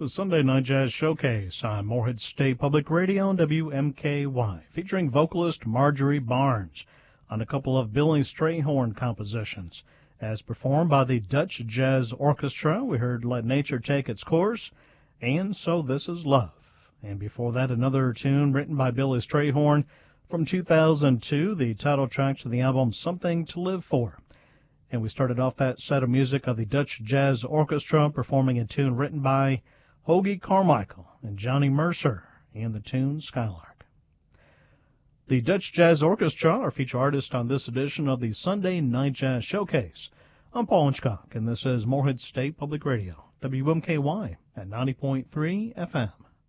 The Sunday Night Jazz Showcase on Morehead State Public Radio and WMKY, featuring vocalist Marjorie Barnes on a couple of Billy Strayhorn compositions. As performed by the Dutch Jazz Orchestra, we heard Let Nature Take Its Course and So This Is Love. And before that, another tune written by Billy Strayhorn from 2002, the title track to the album Something to Live For. And we started off that set of music of the Dutch Jazz Orchestra performing a tune written by Hoagy Carmichael and Johnny Mercer and the tune Skylark. The Dutch Jazz Orchestra are feature artists on this edition of the Sunday Night Jazz Showcase. I'm Paul Hitchcock, and this is Morehead State Public Radio, WMKY at 90.3 FM.